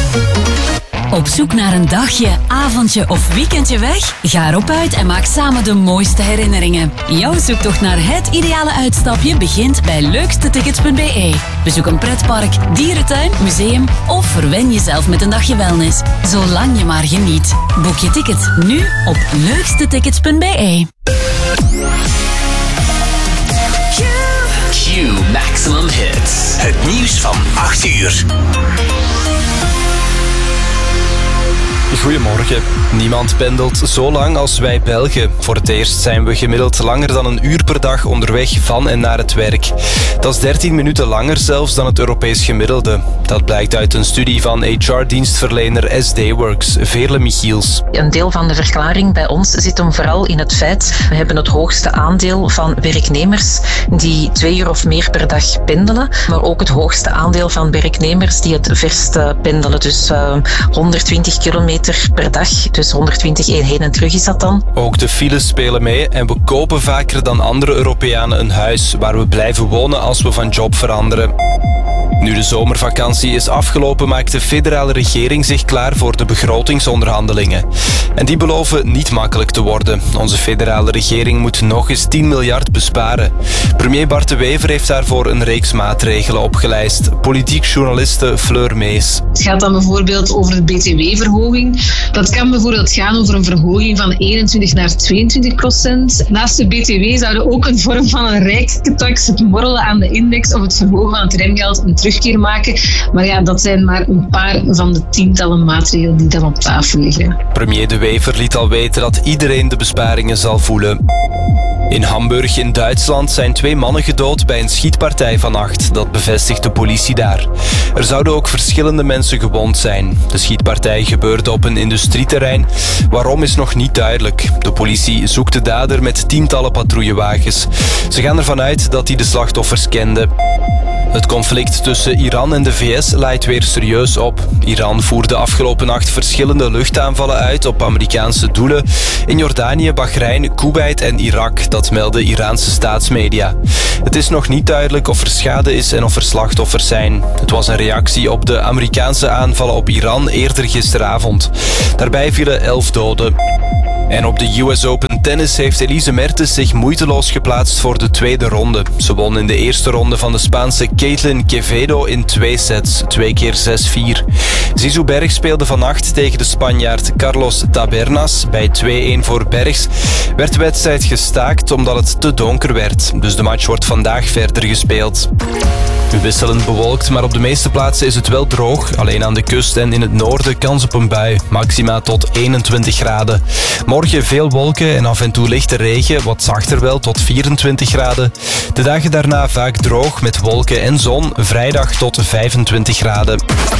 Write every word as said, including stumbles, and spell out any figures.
Op zoek naar een dagje, avondje of weekendje weg? Ga erop uit en maak samen de mooiste herinneringen. Jouw zoektocht naar het ideale uitstapje begint bij leukstetickets punt b e. Bezoek een pretpark, dierentuin, museum of verwen jezelf met een dagje wellness. Zolang je maar geniet. Boek je ticket nu op leukstetickets punt b e. Q Maximum Hits. Het nieuws van acht uur. Goedemorgen. Niemand pendelt zo lang als wij Belgen. Voor het eerst zijn we gemiddeld langer dan een uur per dag onderweg van en naar het werk. Dat is dertien minuten langer zelfs dan het Europees gemiddelde. Dat blijkt uit een studie van H R-dienstverlener S D Works, Veerle Michiels. Een deel van de verklaring bij ons zit hem vooral in het feit, we hebben het hoogste aandeel van werknemers die twee uur of meer per dag pendelen, maar ook het hoogste aandeel van werknemers die het verste pendelen, dus uh, honderdtwintig kilometer per dag, dus honderdtwintig heen en terug is dat dan. Ook de files spelen mee en we kopen vaker dan andere Europeanen een huis waar we blijven wonen als we van job veranderen. Nu de zomervakantie is afgelopen, maakt de federale regering zich klaar voor de begrotingsonderhandelingen. En die beloven niet makkelijk te worden. Onze federale regering moet nog eens tien miljard besparen. Premier Bart de Wever heeft daarvoor een reeks maatregelen opgelijst. Politiek journaliste Fleur Mees. Het gaat dan bijvoorbeeld over de B T W-verhoging. Dat kan bijvoorbeeld gaan over een verhoging van eenentwintig naar tweeëntwintig procent. Naast de B T W zouden ook een vorm van een rijkstax, het morrelen aan de index of het verhogen van het remgeld een terugkeer maken. Maar ja, dat zijn maar een paar van de tientallen maatregelen die dan op tafel liggen. Premier De Wever liet al weten dat iedereen de besparingen zal voelen. In Hamburg in Duitsland zijn twee mannen gedood bij een schietpartij vannacht. Dat bevestigt de politie daar. Er zouden ook verschillende mensen gewond zijn. De schietpartij gebeurde op een industrieterrein. Waarom is nog niet duidelijk. De politie zoekt de dader met tientallen patrouillewagens. Ze gaan ervan uit dat hij de slachtoffers kende. Het conflict tussen Iran en de V S laait weer serieus op. Iran voerde afgelopen nacht verschillende luchtaanvallen uit op Amerikaanse doelen in Jordanië, Bahrein, Kuwait en Irak. Dat melden Iraanse staatsmedia. Het is nog niet duidelijk of er schade is en of er slachtoffers zijn. Het was een reactie op de Amerikaanse aanvallen op Iran eerder gisteravond. Daarbij vielen elf doden. En op de U S Open Tennis heeft Elise Mertens zich moeiteloos geplaatst voor de tweede ronde. Ze won in de eerste ronde van de Spaanse Caitlin Quevedo in twee sets, twee keer zes vier. Zizou Berg speelde vannacht tegen de Spanjaard Carlos Tabernas. Bij twee-een voor Bergs werd de wedstrijd gestaakt omdat het te donker werd. Dus de match wordt vandaag verder gespeeld. Wisselend bewolkt, maar op de meeste plaatsen is het wel droog. Alleen aan de kust en in het noorden kans op een bui. Maxima tot eenentwintig graden. Morgen veel wolken en af en toe lichte regen. Wat zachter wel tot vierentwintig graden. De dagen daarna vaak droog met wolken en zon. Vrijdag tot vijfentwintig graden.